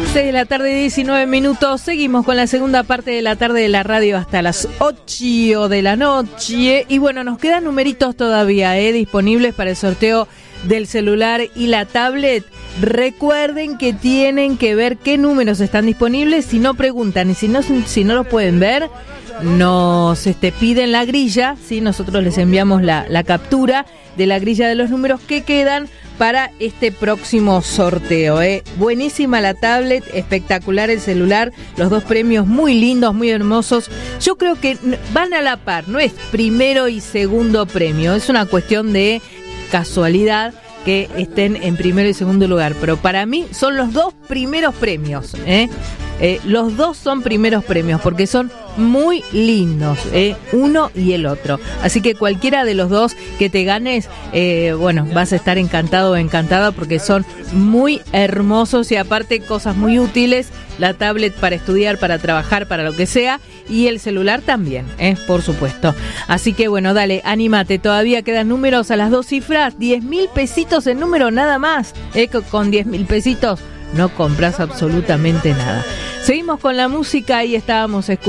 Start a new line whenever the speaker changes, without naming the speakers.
6 de la tarde, 19 minutos. Seguimos con la segunda parte de la tarde de la radio hasta las 8 de la noche. Y bueno, nos quedan numeritos todavía disponibles para el sorteo del celular y la tablet. Recuerden que tienen que ver qué números están disponibles. Si no preguntan y si no los pueden ver, nos piden la grilla, ¿sí? Nosotros les enviamos la captura de la grilla de los números que quedan para este próximo sorteo. Buenísima la tablet, espectacular el celular, los dos premios muy lindos, muy hermosos. Yo creo que van a la par, no es primero y segundo premio, es una cuestión de casualidad que estén en primero y segundo lugar, pero para mí son los dos primeros premios, los dos son primeros premios porque son muy lindos, uno y el otro. Así que cualquiera de los dos que te ganes, bueno, vas a estar encantado o encantada porque son muy hermosos y aparte cosas muy útiles. La tablet para estudiar, para trabajar, para lo que sea, y el celular también, por supuesto. Así que bueno, dale, anímate, todavía quedan números a las 2 cifras, 10.000 pesitos el número nada más, con 10.000 pesitos no compras absolutamente nada. Seguimos con la música y estábamos escuchando